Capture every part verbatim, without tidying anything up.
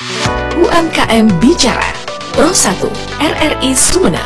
U M K M Bicara Pro satu R R I Sumeneb.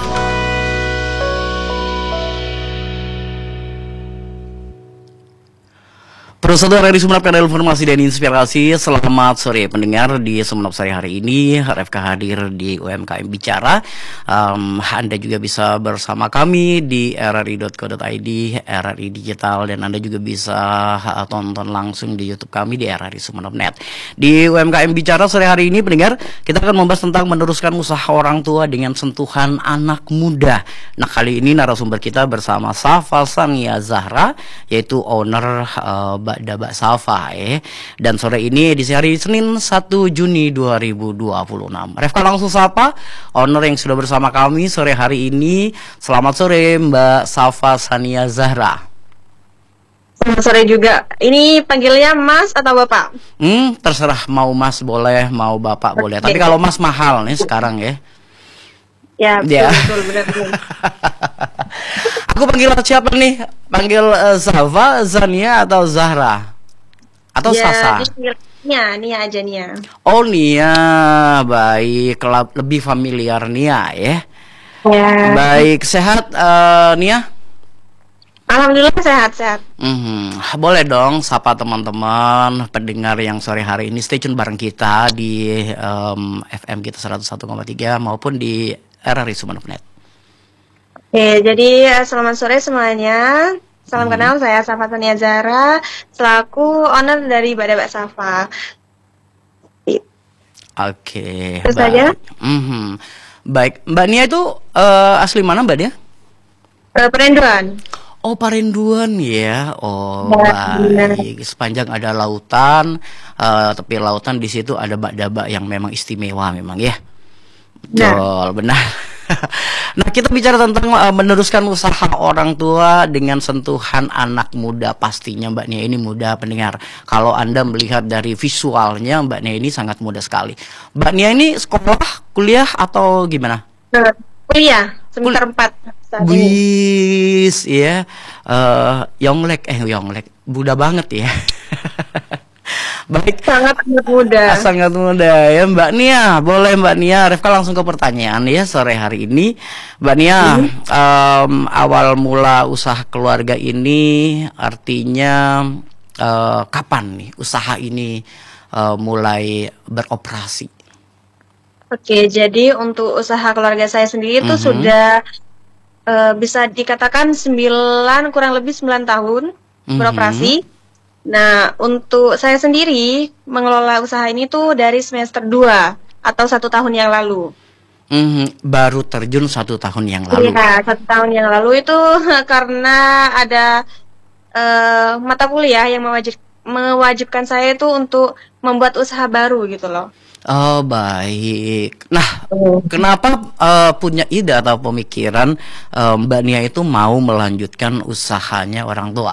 Pro satu R R I Sumeneb, kanal informasi dan inspirasi. Selamat sore pendengar di Sumeneb sore hari ini. R F K hadir di U M K M Bicara. um, Anda juga bisa bersama kami di r r i dot co dot i d, R R I Digital, dan Anda juga bisa uh, tonton langsung di YouTube kami di R R I Sumeneb dot net. Di U M K M Bicara sore hari ini pendengar, kita akan membahas tentang meneruskan usaha orang tua dengan sentuhan anak muda. Nah, kali ini narasumber kita bersama Safa Sania Zahra, yaitu owner uh, Daba Safa, eh. Dan sore ini edisi hari Senin satu Juni dua ribu dua puluh enam. Refka langsung sapa owner yang sudah bersama kami sore hari ini. Selamat sore Mbak Safa Sania Zahra. Selamat sore juga. Ini panggilnya Mas atau Bapak? Hmm, terserah, mau Mas boleh, mau Bapak boleh. Tapi kalau Mas mahal nih sekarang ya. Ya, betul, Ya. betul, benar, benar. Aku panggil siapa nih? Panggil uh, Safa, Zania, atau Zahra? Atau Ya, Sasa? ini Nia, Nia aja Nia. Oh, Nia, baik, Kelab- lebih familiar Nia ya. Ya. Baik, sehat uh, Nia? Alhamdulillah sehat-sehat. Mhm. Boleh dong sapa teman-teman pendengar yang sore hari ini stay tune bareng kita di um, F M kita seratus satu koma tiga maupun di R R I Sumeneb dot net. Oke, jadi eh, selamat sore semuanya. Salam Hmm. kenal, saya Safa Sania Zahra, selaku owner dari Daba Safa. Oke, Terus baik. saja? Mhm. Baik, Mbak Nia itu uh, asli mana Mbak Nia? Eh, Perenduan. Oh, Parenduan ya. Oh, Ya, benar. baik. Sepanjang ada lautan, uh, tepi lautan di situ ada bak-daba yang memang istimewa memang ya. Betul, benar. Nah, kita bicara tentang uh, meneruskan usaha orang tua dengan sentuhan anak muda. Pastinya Mbak Nia ini muda pendengar. Kalau Anda melihat dari visualnya, Mbak Nia ini sangat muda sekali. Mbak Nia ini sekolah, kuliah, atau gimana? Eh, Kuliah, semester empat saat ini. Wis, ya, eh Yonglek, eh Yonglek, muda banget ya. Baik, Sangat sangat muda. sangat muda ya Mbak Nia. Boleh Mbak Nia, Refka langsung ke pertanyaan ya sore hari ini. Mbak Nia, em, awal mula usaha keluarga ini artinya eh, kapan nih usaha ini eh, mulai beroperasi? Oke, jadi untuk usaha keluarga saya sendiri itu Mhm. sudah eh, bisa dikatakan sembilan kurang lebih sembilan tahun Mhm. beroperasi. Nah, untuk saya sendiri mengelola usaha ini tuh dari semester dua atau satu tahun yang lalu. Mhm, baru terjun satu tahun yang lalu. Iya, satu tahun yang lalu itu karena ada eh, mata kuliah yang mewajib, mewajibkan saya itu untuk membuat usaha baru gitu loh. Oh, baik. Nah, kenapa eh, punya ide atau pemikiran eh, Mbak Nia itu mau melanjutkan usahanya orang tua?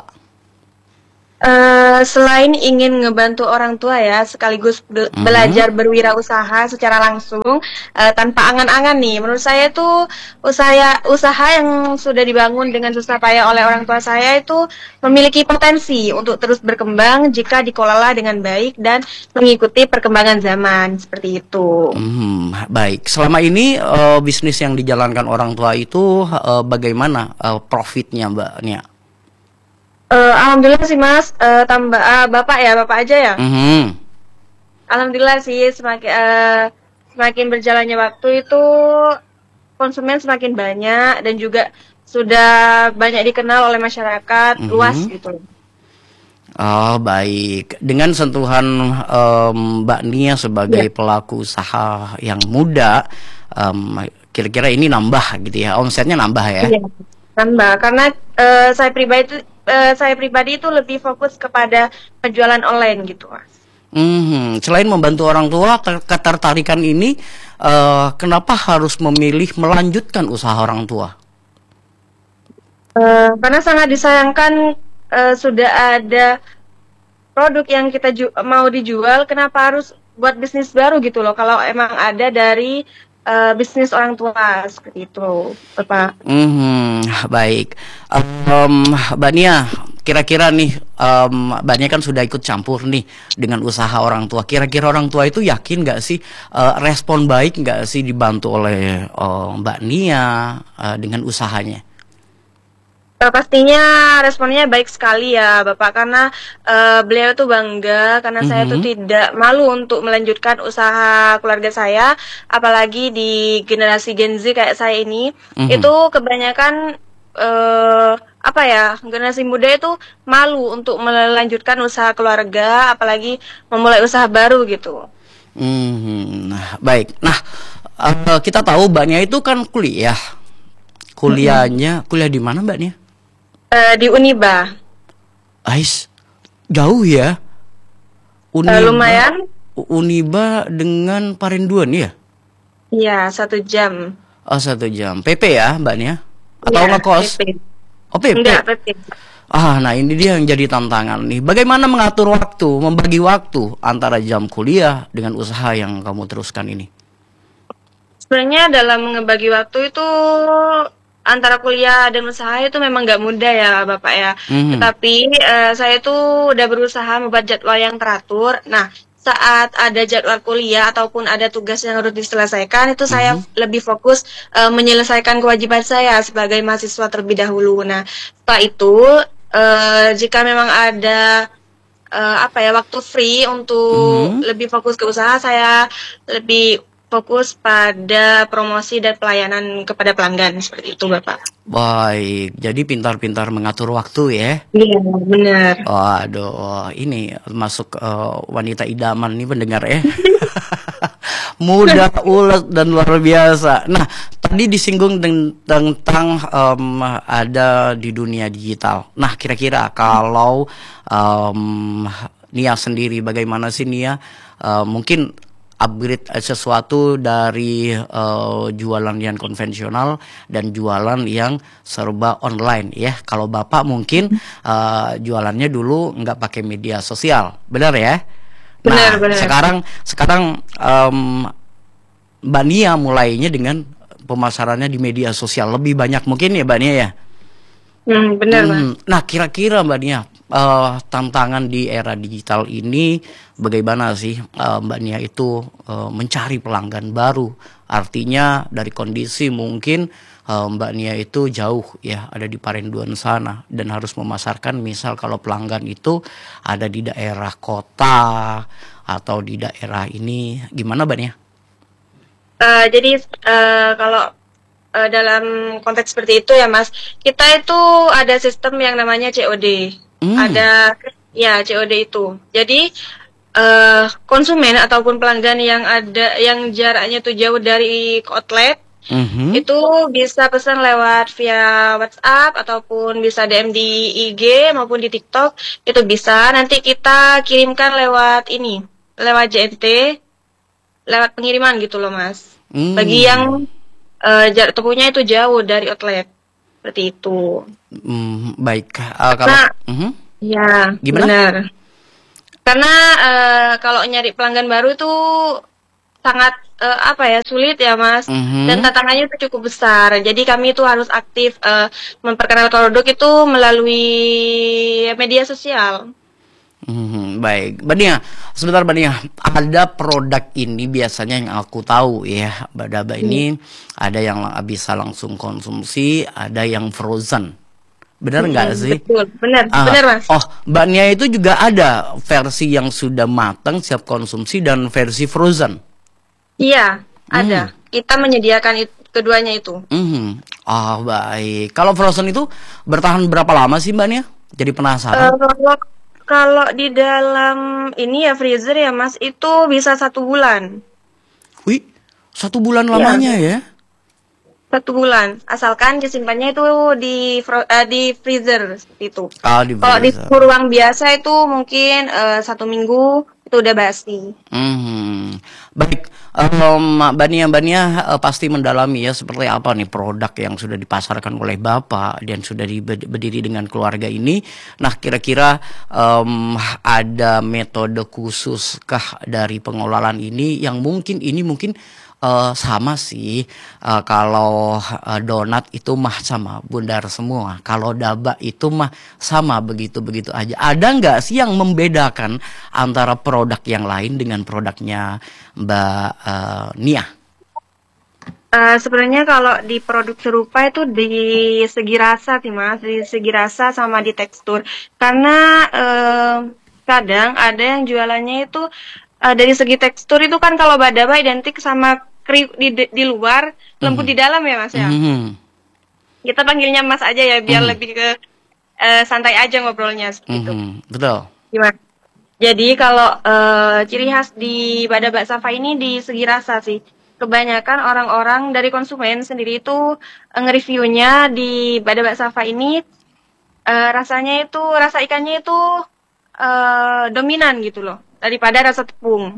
Eh, selain ingin ngebantu orang tua ya, sekaligus be- Mhm. belajar berwirausaha secara langsung eh, tanpa angan-angan nih. Menurut saya itu usaha usaha yang sudah dibangun dengan susah payah oleh orang tua saya itu memiliki potensi untuk terus berkembang jika dikelola dengan baik dan mengikuti perkembangan zaman seperti itu. Hmm, baik. Selama ini eh, bisnis yang dijalankan orang tua itu eh, bagaimana eh, profitnya Mbak Nia? Eh, Alhamdulillah sih Mas, Eh, tambah ah, Bapak ya, Bapak aja ya. Mhm. Alhamdulillah sih semakin eh, semakin berjalannya waktu itu konsumen semakin banyak dan juga sudah banyak dikenal oleh masyarakat Mhm. luas gitu. Oh, baik. Dengan sentuhan em, Mbak Nia sebagai Ya. pelaku usaha yang muda, em, kira-kira ini nambah gitu ya, omsetnya nambah ya? Iya. Nambah karena eh, saya pribadi eh, saya pribadi itu lebih fokus kepada penjualan online gitu, Mas. Mhm. Selain membantu orang tua, ter- ketertarikan ini eh, kenapa harus memilih melanjutkan usaha orang tua? Eh, karena sangat disayangkan eh, sudah ada produk yang kita ju- mau dijual, kenapa harus buat bisnis baru gitu loh? Kalau emang ada dari eh, bisnis orang tua seperti itu, Bapak. Mhm. Baik, Em, Mbak Nia, kira-kira nih, um, banyak kan sudah ikut campur nih dengan usaha orang tua. Kira-kira orang tua itu yakin nggak sih, uh, respon baik nggak sih dibantu oleh uh, Mbak Nia uh, dengan usahanya? Uh, pastinya responnya baik sekali ya Bapak, karena uh, beliau tuh bangga karena saya tuh Mhm. tidak malu untuk melanjutkan usaha keluarga saya, apalagi di generasi Gen Z kayak saya ini, Mhm. itu kebanyakan uh, apa ya, generasi muda itu malu untuk melanjutkan usaha keluarga, apalagi memulai usaha baru gitu. Mhm. Nah, baik. Nah, uh, kita tahu Mbak Nia itu kan kuliah. Mm-mm. Kuliahnya, kuliah di mana Mbak Nia? Uh, di Uniba. Ais, jauh ya. Uh, Uniba, lumayan, Uniba dengan Parenduan ya? iya satu jam. Oh, satu jam. P P ya Mbak Nia? Atau Iya, ngekos? P P. Oh, P P. Enggak, P P. Ah, nah ini dia yang jadi tantangan nih. Bagaimana mengatur waktu, membagi waktu antara jam kuliah dengan usaha yang kamu teruskan ini? Sebenarnya dalam ngebagi waktu itu antara kuliah dan usaha itu memang nggak mudah ya Bapak ya. Mhm. Tetapi eh, saya tuh udah berusaha membuat jadwal yang teratur. Nah, saat ada jadwal kuliah ataupun ada tugas yang harus diselesaikan, itu saya Mhm. lebih fokus eh, menyelesaikan kewajiban saya sebagai mahasiswa terlebih dahulu. Nah, setelah itu eh, jika memang ada eh, apa ya waktu free untuk Mhm. lebih fokus ke usaha, saya lebih fokus pada promosi dan pelayanan kepada pelanggan seperti itu Bapak. Baik, jadi pintar-pintar mengatur waktu ya. Iya benar. Waduh, ini masuk eh, wanita idaman nih pendengar ya. Mudah, ulet dan luar biasa. Nah, tadi disinggung ten- tentang em, ada di dunia digital. Nah, kira-kira kalau em, Nia sendiri bagaimana sih Nia? Eh, mungkin upgrade sesuatu dari eh, jualan yang konvensional dan jualan yang serba online ya. Kalau Bapak mungkin eh, jualannya dulu nggak pakai media sosial, benar ya? Nah, Benar-benar. sekarang sekarang em, Mbak Nia mulainya dengan pemasarannya di media sosial lebih banyak mungkin ya Mbak Nia ya. Hmm, benar Mas. Hmm, Nah, kira-kira Mbak Nia, eh, tantangan di era digital ini bagaimana sih eh, Mbak Nia itu eh, mencari pelanggan baru? Artinya dari kondisi mungkin eh, Mbak Nia itu jauh ya, ada di Parenduan sana dan harus memasarkan misal kalau pelanggan itu ada di daerah kota atau di daerah ini, gimana Mbak Nia? Eh, jadi eh, kalau eh, dalam konteks seperti itu ya Mas, kita itu ada sistem yang namanya C O D. Hmm. Ada ya C O D itu. Jadi eh, konsumen ataupun pelanggan yang ada yang jaraknya tuh jauh dari outlet Mhm. itu bisa pesan lewat via WhatsApp ataupun bisa D M di I G maupun di TikTok, itu bisa. Nanti kita kirimkan lewat ini, lewat J N T, lewat pengiriman gitu loh Mas. Bagi Hmm. yang eh, jarak tempuhnya itu jauh dari outlet, seperti itu. Hmm, baik. Eh, kalau Nah, Mhm. ya Gimana? benar. Karena eh, kalau nyari pelanggan baru itu sangat eh, apa ya sulit ya Mas, dan Mhm. tantangannya itu cukup besar. Jadi kami itu harus aktif eh, memperkenalkan produk itu melalui media sosial. Mhm, baik, Mbak Nia, sebentar Mbak Nia, ada produk ini biasanya yang aku tahu ya, Badaba Hmm. ini ada yang lang- bisa langsung konsumsi, ada yang frozen, benar nggak Mm-mm, sih? betul, benar, Ah, benar Mas. oh, Mbak Nia itu juga ada versi yang sudah matang siap konsumsi dan versi frozen. Iya, Hmm. ada. Kita menyediakan it- keduanya itu. Mhm. Oh, baik. Kalau frozen itu bertahan berapa lama sih Mbak Nia? Jadi penasaran. Eh, kalau kalau di dalam ini ya freezer ya Mas, itu bisa satu bulan. Wih, satu bulan Iya, lamanya ya? satu bulan. Asalkan disimpannya itu di fro- eh, di freezer seperti itu. Ah, di Kalau di freezer. suhu ruang biasa itu mungkin eh, satu minggu itu udah basi. Hmm, baik. Em, Mbak Nia, Mbak Nia eh, pasti mendalami ya seperti apa nih produk yang sudah dipasarkan oleh Bapak dan sudah dibe- berdiri dengan keluarga ini. Nah, kira-kira em, ada metode khusus kah dari pengelolaan ini yang mungkin ini mungkin Eh, sama sih. Eh, kalau eh, donat itu mah sama bundar semua. Kalau daba itu mah sama begitu-begitu aja. Ada nggak sih yang membedakan antara produk yang lain dengan produknya Mbak eh, Nia? Eh, sebenarnya kalau di produk serupa itu di segi rasa sih Mas, di segi rasa sama di tekstur. Karena eh, kadang ada yang jualannya itu eh, dari segi tekstur itu kan kalau badaba identik sama kri di, di luar, lembut Mhm. di dalam ya Mas ya. Mhm. Kita panggilnya Mas aja ya biar Mhm. lebih ke eh, santai aja ngobrolnya seperti itu. Mhm. Betul. Gimana? Jadi kalau eh, ciri khas di badaba Safa ini di segi rasa sih. Kebanyakan orang-orang dari konsumen sendiri itu eh, nge-reviewnya di badaba Safa ini eh, rasanya itu rasa ikannya itu eh, dominan gitu loh daripada rasa tepung.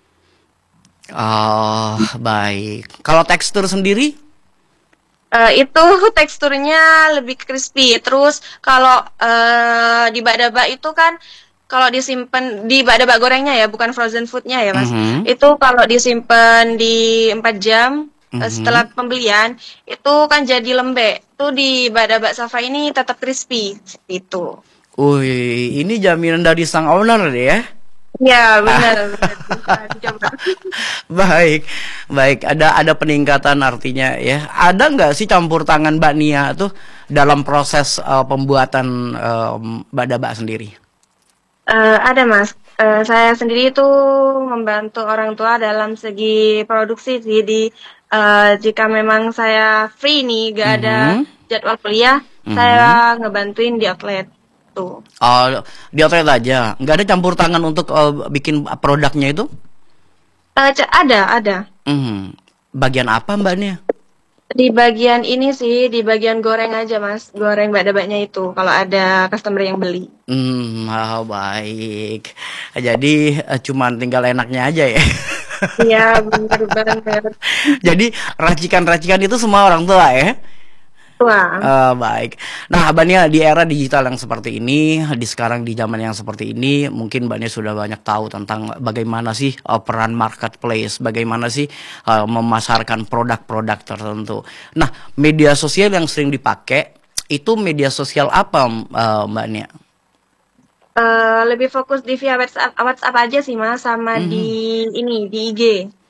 Oh, baik. Kalau tekstur sendiri? Eh, itu teksturnya lebih crispy. Terus kalau eh, di badaba itu kan kalau disimpan di badaba gorengnya ya, bukan frozen foodnya ya Mas. Mhm. Itu kalau disimpan di empat jam eh, setelah Mhm. pembelian itu kan jadi lembek. Tuh di badaba Safa ini tetap crispy seperti itu. Wih, ini jaminan dari sang owner deh ya. Iya benar benar bisa dicoba. Baik, baik. Ada ada peningkatan artinya ya. Ada nggak sih campur tangan Mbak Nia tuh dalam proses eh, pembuatan eh, badaba sendiri? Eh, ada Mas. Eh, saya sendiri itu membantu orang tua dalam segi produksi sih di eh, jika memang saya free nih, gak ada Mhm, jadwal kuliah, mhm. saya ngebantuin di outlet tuh. Oh, di outlet aja. Nggak ada campur tangan untuk eh, bikin produknya itu? Eh, ca- ada, ada. Mhm. Bagian apa Mbak Nia? Di bagian ini sih, di bagian goreng aja Mas, goreng badabaknya itu kalau ada customer yang beli. Hmm, ah, baik. Jadi eh, cuman tinggal enaknya aja ya. Iya, benar banget. Jadi racikan-racikan itu semua orang tua ya. Wah. Eh, baik. Nah, Abania di era digital yang seperti ini, di sekarang di zaman yang seperti ini, mungkin Abania sudah banyak tahu tentang bagaimana sih eh, peran marketplace, bagaimana sih eh, memasarkan produk-produk tertentu. Nah, media sosial yang sering dipakai itu media sosial apa, eh, Mbak Nia? Eh, lebih fokus di via WhatsApp, WhatsApp aja sih Mas, sama di Mhm. ini di I G.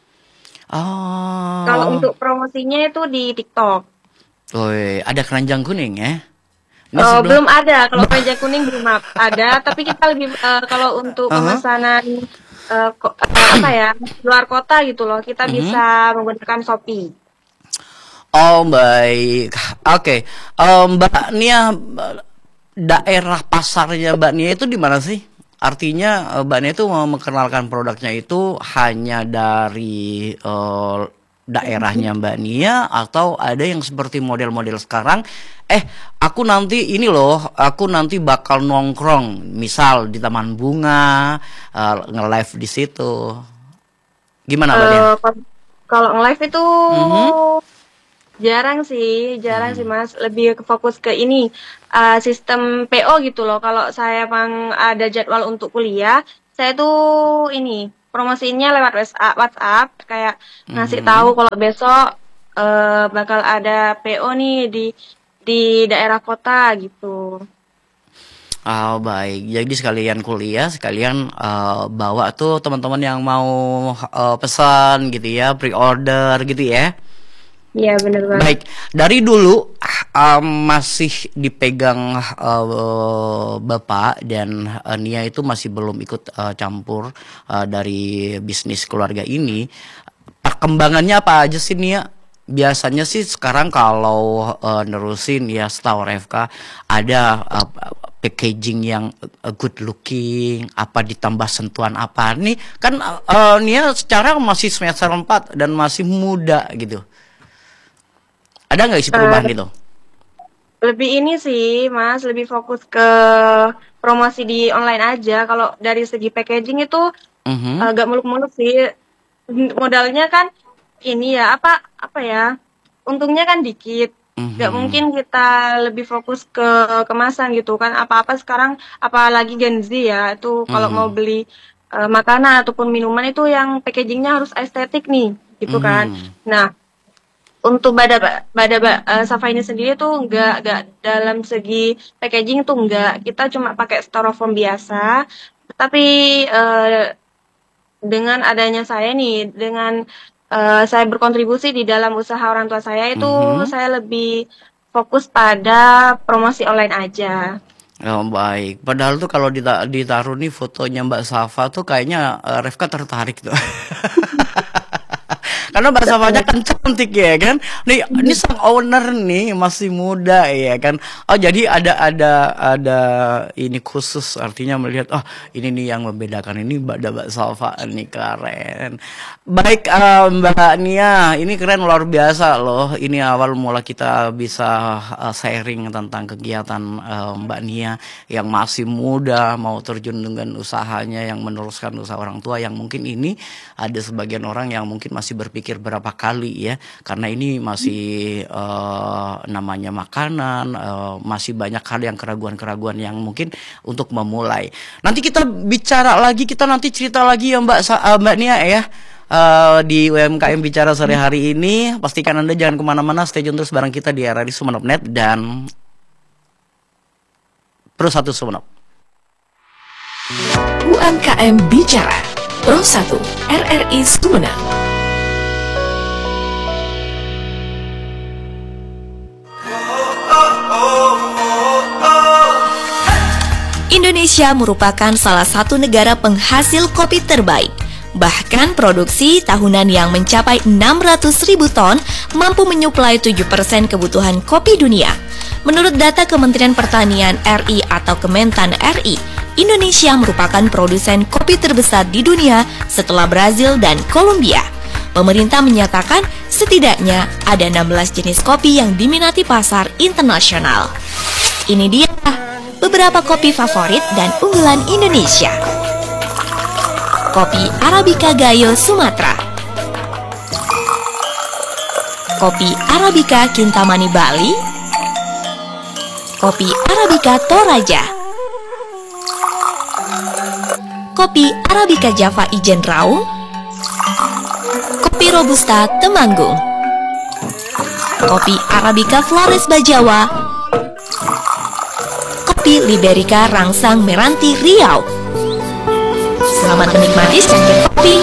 Kalau Oh, untuk promosinya itu di TikTok. woi, ada keranjang kuning ya? Ini Eh, sudah. belum ada, kalau keranjang kuning belum ap- ada, tapi kita lebih eh, kalau untuk Aha. pemesanan eh, ko- eh, apa ya, luar kota gitu loh, kita Mhm. bisa menggunakan Shopee. Oh, baik. Oke. Eh, Mbak Nia, daerah pasarnya Mbak Nia itu di mana sih? Artinya eh, Mbak Nia itu mau memperkenalkan produknya itu hanya dari eh, daerahnya Mbak Nia atau ada yang seperti model-model sekarang, eh aku nanti ini loh, aku nanti bakal nongkrong, misal di Taman Bunga, eh, nge-live di situ. Gimana Mbak Nia? Eh, kalau kalau nge-live itu Mhm. jarang sih, jarang sih Mhm. Mas. Lebih ke fokus ke ini eh, sistem P O gitu loh. Kalau saya emang ada jadwal untuk kuliah, saya tuh ini promosinya lewat WhatsApp, WhatsApp kayak ngasih tahu Mhm. kalau besok eh, bakal ada P O nih di di daerah kota gitu. Oh, baik. Jadi sekalian kuliah, sekalian eh, bawa tuh teman-teman yang mau eh, pesan gitu ya, pre-order gitu ya. Iya bener banget. Baik, dari dulu ah, masih dipegang eh, Bapak dan eh, Nia itu masih belum ikut eh, campur eh, dari bisnis keluarga ini. Perkembangannya apa aja sih Nia? Biasanya sih sekarang kalau eh, nerusin ya setahu Refka ada eh, packaging yang eh, good looking, apa ditambah sentuhan apa nih kan eh, Nia secara masih semester empat dan masih muda gitu. Ada nggak isi Eh, perubahan itu? lebih ini sih Mas, lebih fokus ke promosi di online aja. Kalau dari segi packaging itu Mhm, agak muluk-muluk sih. Modalnya kan ini ya apa apa ya? Untungnya kan dikit. Gak mhm, mungkin kita lebih fokus ke kemasan gitu kan. Apa-apa sekarang apalagi Gen Z ya, itu kalau mau mhm. beli eh, makanan ataupun minuman itu yang packagingnya harus estetik nih. gitu kan. Hmm. Nah, untuk Bada Bada uh, Safa ini sendiri tuh enggak enggak dalam segi packaging tuh enggak, kita cuma pakai styrofoam biasa. Tapi uh, dengan adanya saya nih, dengan uh, saya berkontribusi di dalam usaha orang tua saya itu, Mhm. saya lebih fokus pada promosi online aja. Oh, baik. Padahal tuh kalau dita ditaruh nih fotonya Mbak Safa tuh kayaknya eh, Refka tertarik tuh. Karena Mbak Safanya kan cantik ya kan. Nih, ini sang owner nih masih muda ya kan. Oh, jadi ada ada ada ini khusus, artinya melihat oh ini nih yang membedakan, ini Mbak Mbak Safa nih keren. Baik, eh, Mbak Nia, ini keren luar biasa loh. Ini awal mula kita bisa eh, sharing tentang kegiatan eh, Mbak Nia yang masih muda mau terjun dengan usahanya, yang meneruskan usaha orang tua, yang mungkin ini ada sebagian orang yang mungkin masih berpikir berapa kali ya, karena ini masih uh, namanya makanan, uh, masih banyak hal yang keraguan-keraguan yang mungkin untuk memulai. Nanti kita bicara lagi, kita nanti cerita lagi ya Mbak Sa- uh, Mbak Nia ya. Uh, di U M K M Bicara sore hari ini. Pastikan Anda jangan kemana-mana, stay tune terus bareng kita di R R I Sumeneb Net dan Pro satu Sumeneb. U M K M Bicara Pro satu R R I Sumeneb. Indonesia merupakan salah satu negara penghasil kopi terbaik. Bahkan produksi tahunan yang mencapai enam ratus ribu ton mampu menyuplai tujuh persen kebutuhan kopi dunia. Menurut data Kementerian Pertanian R I atau Kementan R I, Indonesia merupakan produsen kopi terbesar di dunia setelah Brazil dan Kolombia. Pemerintah menyatakan setidaknya ada enam belas jenis kopi yang diminati pasar internasional. Ini dia beberapa kopi favorit dan unggulan Indonesia. Kopi Arabica Gayo Sumatera, kopi Arabica Kintamani Bali, kopi Arabica Toraja, kopi Arabica Java Ijen Raung, kopi Robusta Temanggung, kopi Arabica Flores Bajawa, kopi Liberica Rangsang Meranti Riau. Selamat menikmati secangkir kopi.